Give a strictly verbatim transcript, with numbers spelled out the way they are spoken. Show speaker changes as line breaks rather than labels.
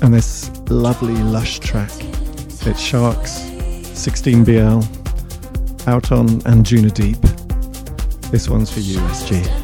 And this lovely lush track, it's Sharks, sixteen B L, out on Anjuna Deep. This one's for you, S G.